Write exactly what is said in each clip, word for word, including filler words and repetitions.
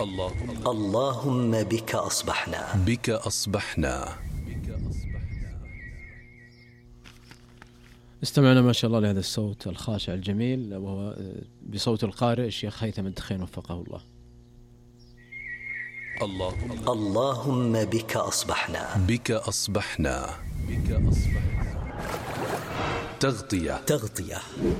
اللهم اللهم بك أصبحنا بك أصبحنا. استمعنا ما شاء الله لهذا الصوت الخاشع الجميل، وهو بصوت القارئ الشيخ هيثم الدخين وفقه الله. اللهم اللهم بك أصبحنا بك أصبحنا بك أصبحنا. تغطية تغطية.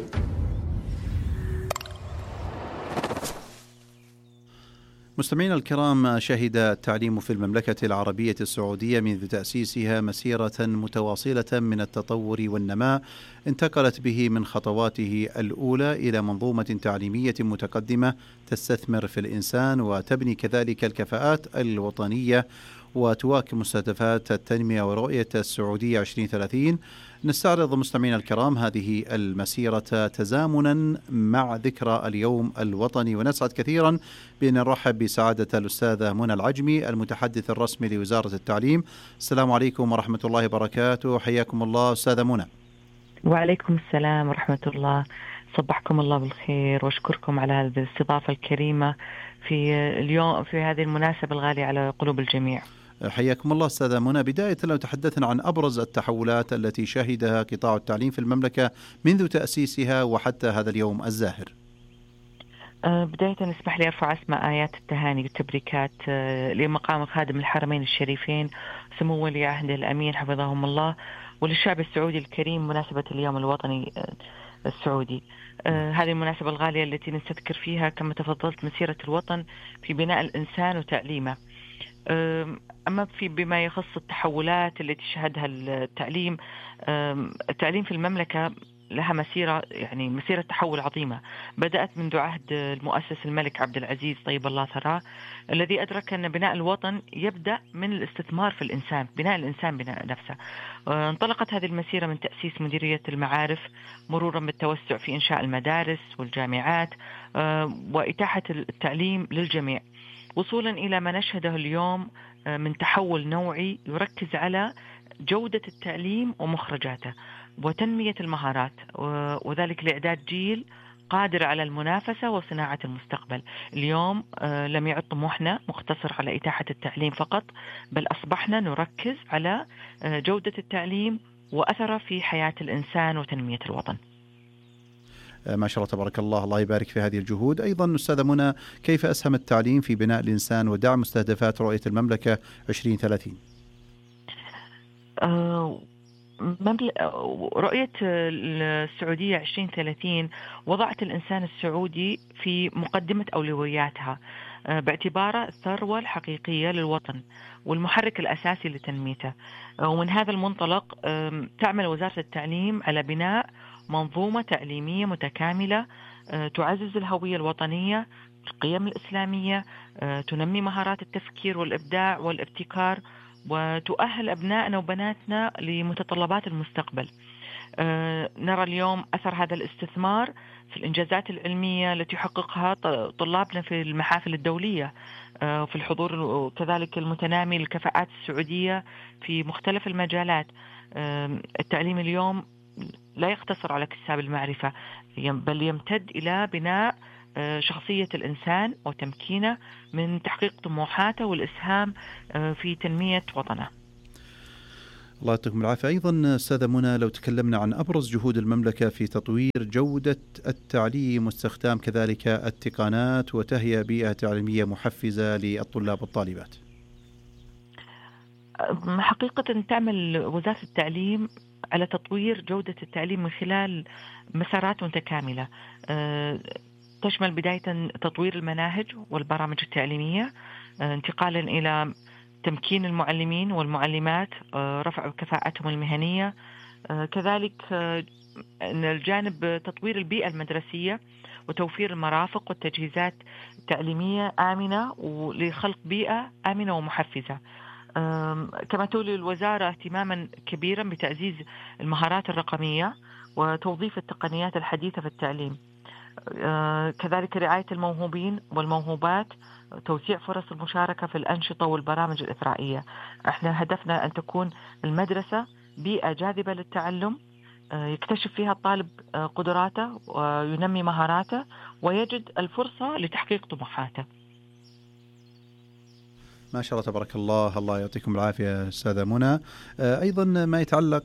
مستمعينا الكرام، شهد التعليم في المملكة العربية السعودية منذ تأسيسها مسيرة متواصلة من التطور والنماء، انتقلت به من خطواته الأولى إلى منظومة تعليمية متقدمة تستثمر في الإنسان وتبني كذلك الكفاءات الوطنية وتواكب مستهدفات التنمية ورؤية السعودية عشرين ثلاثين. نستعرض مستمعينا الكرام هذه المسيرة تزامنا مع ذكرى اليوم الوطني، ونسعد كثيرا بأن نرحب بسعادة الأستاذة منى العجمي المتحدث الرسمي لوزارة التعليم. السلام عليكم ورحمة الله وبركاته، حياكم الله أستاذة منى. وعليكم السلام ورحمة الله، صبحكم الله بالخير واشكركم على هذه الاستضافة الكريمة في اليوم في هذه المناسبة الغالية على قلوب الجميع. حياكم الله أستاذة منى. بداية لو تحدثنا عن أبرز التحولات التي شهدها قطاع التعليم في المملكة منذ تأسيسها وحتى هذا اليوم الزاهر. بداية اسمح لي أرفع أسماء آيات التهاني والتبريكات لمقام خادم الحرمين الشريفين سمو ولي عهده الأمين حفظهم الله، وللشعب السعودي الكريم مناسبة اليوم الوطني السعودي. هذه المناسبة الغالية التي نستذكر فيها كما تفضلت مسيرة الوطن في بناء الإنسان وتعليمه. أما في بما يخص التحولات التي شهدها التعليم، التعليم في المملكة لها مسيرة يعني مسيرة تحول عظيمة بدأت منذ عهد المؤسس الملك عبد العزيز طيب الله ثراه، الذي أدرك أن بناء الوطن يبدأ من الاستثمار في الإنسان، بناء الإنسان بناء نفسه. انطلقت هذه المسيرة من تأسيس مديرية المعارف مرورا بالتوسع في إنشاء المدارس والجامعات وإتاحة التعليم للجميع، وصولا إلى ما نشهده اليوم من تحول نوعي يركز على جودة التعليم ومخرجاته وتنمية المهارات، وذلك لإعداد جيل قادر على المنافسة وصناعة المستقبل. اليوم لم يعد طموحنا مقتصر على إتاحة التعليم فقط، بل أصبحنا نركز على جودة التعليم وأثره في حياة الإنسان وتنمية الوطن. ما شاء الله تبارك الله، الله يبارك في هذه الجهود. أيضا أستاذة منى، كيف أسهم التعليم في بناء الإنسان ودعم مستهدفات رؤية المملكة عشرين ثلاثين؟ أه رؤية السعودية عشرين ثلاثين وضعت الإنسان السعودي في مقدمة أولوياتها باعتباره الثروة الحقيقية للوطن والمحرك الأساسي لتنميته. ومن هذا المنطلق تعمل وزارة التعليم على بناء منظومة تعليمية متكاملة تعزز الهوية الوطنية، القيم الإسلامية، تنمي مهارات التفكير والإبداع والابتكار، وتؤهل أبنائنا وبناتنا لمتطلبات المستقبل. نرى اليوم أثر هذا الاستثمار في الإنجازات العلمية التي يحققها طلابنا في المحافل الدولية، في الحضور وكذلك المتنامي للكفاءات السعودية في مختلف المجالات. التعليم اليوم لا يقتصر على اكتساب المعرفة، بل يمتد إلى بناء شخصية الإنسان وتمكينه من تحقيق طموحاته والإسهام في تنمية وطنه. الله يعطيكم العافية. أيضا أستاذة منى، لو تكلمنا عن أبرز جهود المملكة في تطوير جودة التعليم واستخدام كذلك التقنيات وتهيئة بيئة تعليمية محفزة للطلاب والطالبات. حقيقة تعمل وزارة التعليم على تطوير جودة التعليم من خلال مسارات متكاملة تشمل بداية تطوير المناهج والبرامج التعليمية، انتقالا إلى تمكين المعلمين والمعلمات، رفع كفاءتهم المهنية، كذلك الجانب تطوير البيئة المدرسية وتوفير المرافق والتجهيزات التعليمية آمنة ولخلق بيئة آمنة ومحفزة. كما تولي الوزارة اهتماما كبيرا بتعزيز المهارات الرقمية وتوظيف التقنيات الحديثة في التعليم، كذلك رعاية الموهوبين والموهوبات، توسيع فرص المشاركة في الأنشطة والبرامج الإثرائية. احنا هدفنا أن تكون المدرسة بيئة جاذبة للتعلم، يكتشف فيها الطالب قدراته وينمي مهاراته ويجد الفرصة لتحقيق طموحاته. ما شاء الله تبارك الله، الله يعطيكم العافية أستاذة منى. أيضا ما يتعلق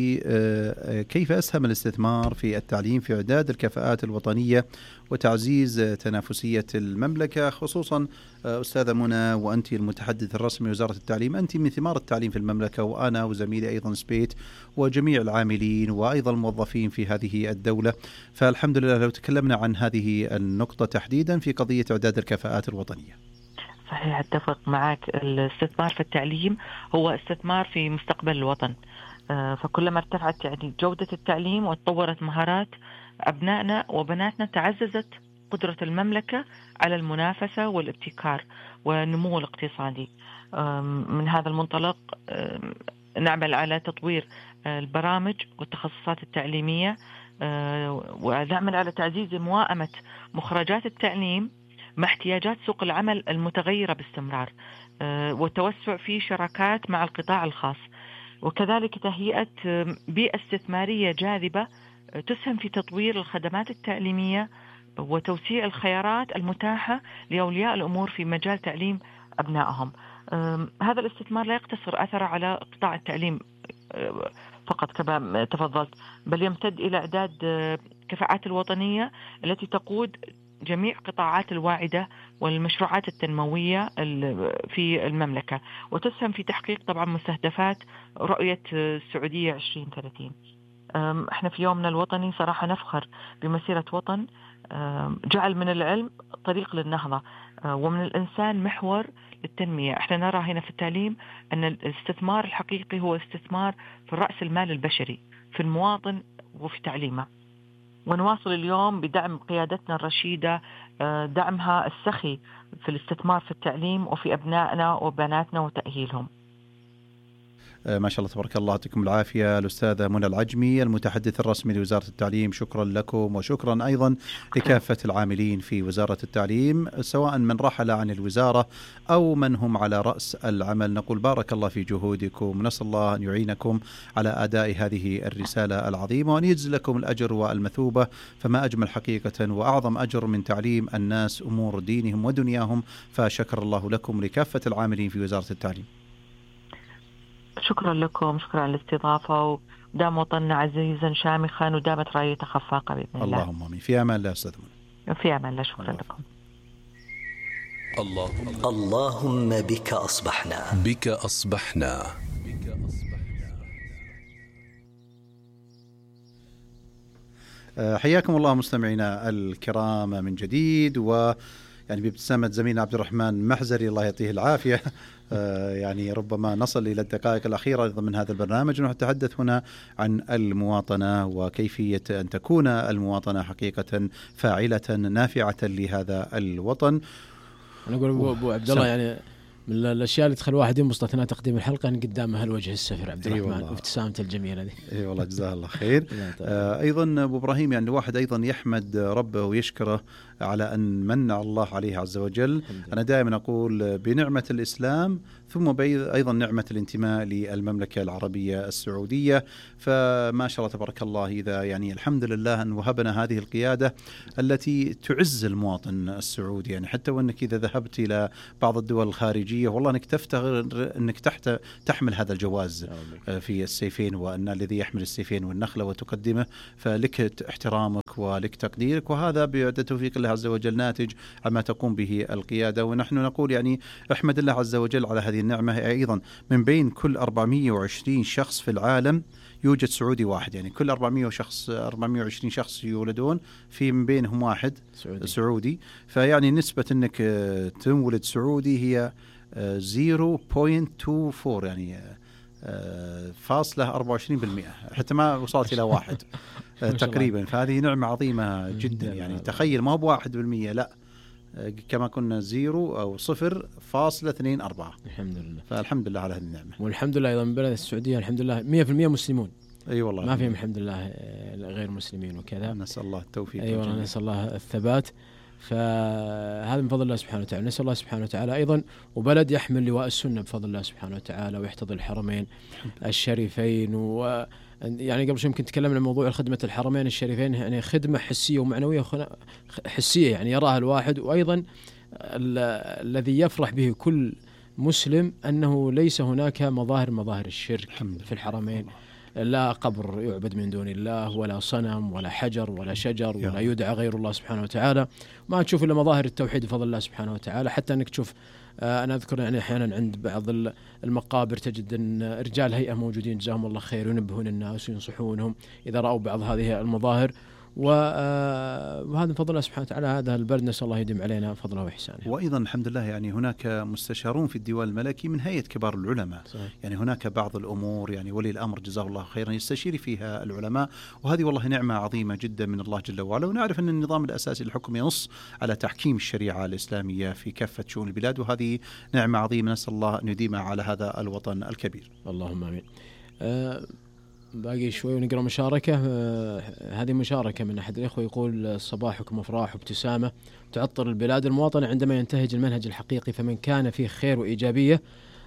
بكيف أسهم الاستثمار في التعليم في إعداد الكفاءات الوطنية وتعزيز تنافسية المملكة، خصوصا أستاذة منى وأنت المتحدث الرسمي لوزارة التعليم، أنت من ثمار التعليم في المملكة، وأنا وزميلي أيضا سبيت وجميع العاملين وأيضا الموظفين في هذه الدولة. فالحمد لله لو تكلمنا عن هذه النقطة تحديدا في قضية إعداد الكفاءات الوطنية. صحيح، أتفق معك. الاستثمار في التعليم هو استثمار في مستقبل الوطن، فكلما ارتفعت يعني جودة التعليم وتطورت مهارات أبنائنا وبناتنا تعززت قدرة المملكة على المنافسة والابتكار والنمو الاقتصادي. من هذا المنطلق نعمل على تطوير البرامج والتخصصات التعليمية، ونعمل على تعزيز موائمة مخرجات التعليم مع احتياجات سوق العمل المتغيرة باستمرار، والتوسع في شراكات مع القطاع الخاص، وكذلك تهيئة بيئة استثمارية جاذبة تسهم في تطوير الخدمات التعليمية وتوسيع الخيارات المتاحة لأولياء الأمور في مجال تعليم أبنائهم. هذا الاستثمار لا يقتصر أثره على قطاع التعليم فقط كما تفضلت، بل يمتد إلى إعداد كفاءات الوطنية التي تقود جميع قطاعات الواعدة والمشروعات التنموية في المملكة، وتسهم في تحقيق طبعا مستهدفات رؤية السعودية عشرين ثلاثين. احنا في يومنا الوطني صراحة نفخر بمسيرة وطن جعل من العلم طريق للنهضة ومن الإنسان محور للتنمية. احنا نرى هنا في التعليم أن الاستثمار الحقيقي هو استثمار في رأس المال البشري في المواطن وفي تعليمه، ونواصل اليوم بدعم قيادتنا الرشيدة دعمها السخي في الاستثمار في التعليم وفي أبنائنا وبناتنا وتأهيلهم. ما شاء الله تبارك الله، يعطيكم العافية. الأستاذة منى العجمي المتحدث الرسمي لوزارة التعليم، شكرا لكم وشكرا أيضا لكافة العاملين في وزارة التعليم سواء من رحل عن الوزارة أو من هم على رأس العمل. نقول بارك الله في جهودكم، نسأل الله أن يعينكم على أداء هذه الرسالة العظيمة وأن يجزل لكم الأجر والمثوبة، فما أجمل حقيقة وأعظم أجر من تعليم الناس أمور دينهم ودنياهم، فشكر الله لكم لكافة العاملين في وزارة التعليم. شكرا لكم، شكرا على الاستضافة، ودام وطننا عزيزا شامخا ودامت رايته خفاقة بإذن الله. اللهم آمين. في أمان الله أستاذ منى. في أمان الله. شكرا الله. لكم. اللهم اللهم بك أصبحنا بك أصبحنا حياكم الله مستمعينا الكرام من جديد، و يعني بابتسامة زميلنا عبد الرحمن محزري الله يعطيه العافية. يعني ربما نصل إلى الدقائق الأخيرة من هذا البرنامج، ونتحدث هنا عن المواطنة وكيفية أن تكون المواطنة حقيقة فاعلة نافعة لهذا الوطن. أنا أقول أبو, أبو عبد الله، يعني من الأشياء اللي تخلي واحد ينبسط أثناء تقديم الحلقة أن قدامها الوجه السفر عبد الرحمن وابتسامته الجميلة دي. اي والله جزاه الله خير. آه أيضا أبو إبراهيم، يعني الواحد أيضا يحمد ربه ويشكره على أن من الله عليه عز وجل. أنا دائما أقول بنعمة الإسلام ثم أيضا نعمة الانتماء للمملكة العربية السعودية، فما شاء الله تبارك الله. إذا يعني الحمد لله أن وهبنا هذه القيادة التي تعز المواطن السعودي، يعني حتى وأنك إذا ذهبت إلى بعض الدول الخارجية والله أنك تفتخر أنك تحت تحمل هذا الجواز في السيفين، وأن الذي يحمل السيفين والنخلة وتقدمه، فلك احترامك ولك تقديرك، وهذا بعد توفيق الله عز وجل ناتج عما تقوم به القيادة. ونحن نقول يعني احمد الله عز وجل على هذه النعمة. أيضا من بين كل أربعمائة وعشرين شخص في العالم يوجد سعودي واحد، يعني كل أربعمائة شخص أربعمائة وعشرين شخص يولدون في من بينهم واحد سعودي, سعودي. فيعني نسبة أنك تولد سعودي هي صفر فاصلة اثنين وعشرين، يعني فاصلة أربعة وعشرين بالمئة، حتى ما وصلت إلى واحد تقريبا. فهذه نعمة عظيمة جدا، يعني تخيل ما هو بواحد بالمئة، لا كما كنا زيرو أو صفر فاصلة اثنين أربعة. الحمد لله. فالحمد لله على هذه النعمة، والحمد لله أيضا بلد السعودية الحمد لله مئة بالمئة مسلمون. أي أيوة والله، ما فيهم الحمد لله غير مسلمين وكذا. نسأل الله التوفيق. أيوة والله نسأل الله الثبات. فهذا من فضل الله سبحانه وتعالى، نسأل الله سبحانه وتعالى أيضا، وبلد يحمل لواء السنة بفضل الله سبحانه وتعالى ويحتضي الحرمين الشريفين. و يعني قبل شوي يمكن تكلمنا عن موضوع خدمة الحرمين الشريفين، يعني خدمة حسية ومعنوية حسية يعني يراها الواحد، وأيضا الذي يفرح به كل مسلم أنه ليس هناك مظاهر مظاهر الشرك في الحرمين، لا قبر يعبد من دون الله، ولا صنم، ولا حجر، ولا شجر، ولا يدعى غير الله سبحانه وتعالى. ما تشوف إلا مظاهر التوحيد بفضل الله سبحانه وتعالى. حتى أنك تشوف، أنا أذكر يعني أحيانا عند بعض المقابر تجد أن رجال هيئة موجودين جزاهم الله خير ينبهون الناس وينصحونهم إذا رأوا بعض هذه المظاهر، وهذا فضل الله سبحانه وتعالى. هذا البلد نسأل الله يديم علينا فضله وإحسانه. وأيضا الحمد لله يعني هناك مستشارون في الديوان الملكي من هيئة كبار العلماء. صحيح. يعني هناك بعض الأمور يعني ولي الأمر جزاه الله خيرا يستشير فيها العلماء، وهذه والله نعمة عظيمة جدا من الله جل وعلا. ونعرف أن النظام الأساسي للحكم ينص على تحكيم الشريعة الإسلامية في كافة شؤون البلاد، وهذه نعمة عظيمة نسأل الله أن يديمها على هذا الوطن الكبير. اللهم آمين. أه باقي شوي ونقرأ مشاركة. آه هذه مشاركة من أحد الإخوة يقول: صباحكم أفراح وابتسامة تعطر البلاد المواطنة عندما ينتهج المنهج الحقيقي، فمن كان فيه خير وإيجابية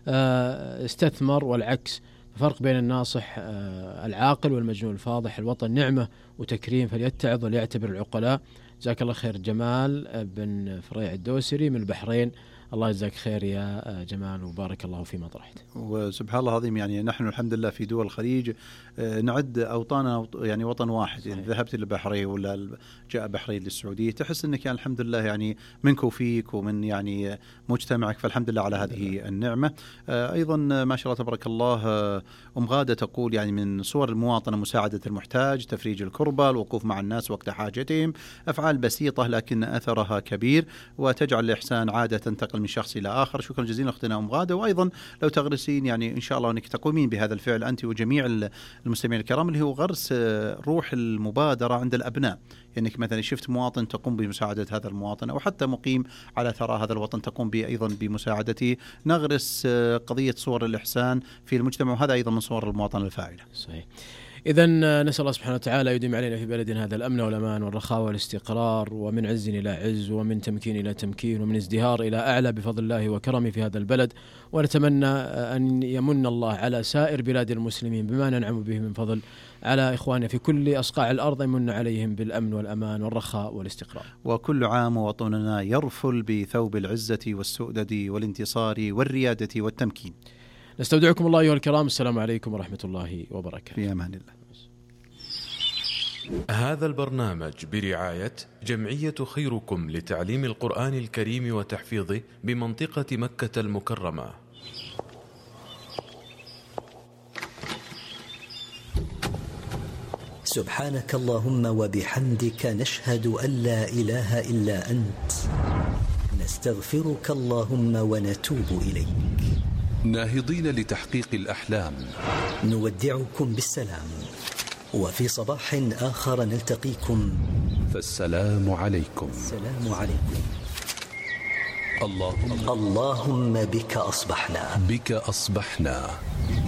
آه استثمر، والعكس. فرق بين الناصح آه العاقل والمجنون الفاضح. الوطن نعمة وتكريم، فليتعظ وليعتبر العقلاء. جزاك الله خير. جمال بن فريع الدوسري من البحرين. الله يجزاك خير يا جمال وبارك الله فيما طرحت. وسبحان الله العظيم، يعني نحن الحمد لله في دول الخليج نعد أوطاننا يعني وطن واحد. يعني ذهبت للبحرين ولا جاء بحرين للسعودية تحس أنك يعني الحمد لله يعني منك وفيك ومن يعني مجتمعك، فالحمد لله على هذه النعمة. أيضا ما شاء الله تبارك الله أم غادة تقول يعني من صور المواطنة مساعدة المحتاج، تفريج الكربة، الوقوف مع الناس وقت حاجتهم، أفعال بسيطة لكن أثرها كبير وتجعل الإحسان عادة تنتقل من شخص إلى آخر. شكرا جزيلا أختنا أم غادة. وأيضا لو تغرسين يعني إن شاء الله أنك تقومين بهذا الفعل أنت وجميع المستمعين الكرام، اللي هو غرس روح المبادرة عند الأبناء. يعني مثلا شفت مواطن تقوم بمساعدة هذا المواطن، أو حتى مقيم على ثراء هذا الوطن تقوم أيضا بمساعدته. نغرس قضية صور الإحسان في المجتمع، وهذا أيضا من صور المواطنة الفاعلة. صحيح. إذن نسأل الله سبحانه وتعالى يديم علينا في بلدنا هذا الأمن والأمان والرخاء والاستقرار، ومن عز إلى عز، ومن تمكين إلى تمكين، ومن ازدهار إلى أعلى بفضل الله وكرمه في هذا البلد. ونتمنى أن يمن الله على سائر بلاد المسلمين بما ننعم به من فضل على إخواننا في كل أصقاع الأرض، يمن عليهم بالأمن والأمان والرخاء والاستقرار. وكل عام وطننا يرفل بثوب العزة والسؤدد والانتصار والريادة والتمكين. نستودعكم الله أيها الكرام. السلام عليكم ورحمة الله وبركاته. في أمان الله. هذا البرنامج برعاية جمعية خيركم لتعليم القرآن الكريم وتحفيظه بمنطقة مكة المكرمة. سبحانك اللهم وبحمدك نشهد أن لا إله إلا أنت، نستغفرك اللهم ونتوب إليك. ناهضين لتحقيق الأحلام، نودعكم بالسلام، وفي صباح آخر نلتقيكم، فالسلام عليكم. السلام عليكم. اللهم اللهم بك أصبحنا بك أصبحنا